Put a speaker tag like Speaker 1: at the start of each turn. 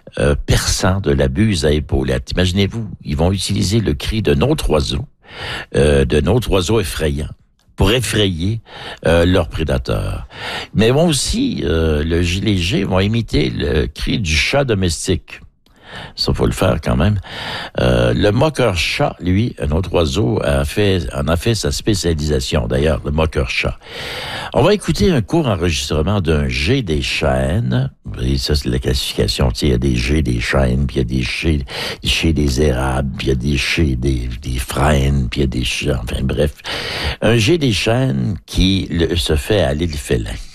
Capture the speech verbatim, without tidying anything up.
Speaker 1: euh, perçant de la buse à épaulettes. Imaginez-vous, ils vont utiliser le cri d'un autre oiseau, euh, d'un autre oiseau effrayant, pour effrayer euh, leurs prédateurs. Mais vont aussi, euh, le gilet vont imiter le cri du chat domestique. Ça, faut le faire quand même. Euh, le moqueur-chat, lui, un autre oiseau, a fait, en a fait sa spécialisation, d'ailleurs, le moqueur-chat. On va écouter un court enregistrement d'un G des chênes. Et ça, c'est la classification. Tu sais, il y a des G des chênes, puis il y a des G, des G des érables, puis il y a des G des, des frênes, puis il y a des G, enfin bref. Un G des chênes qui le, se fait à l'île Félin.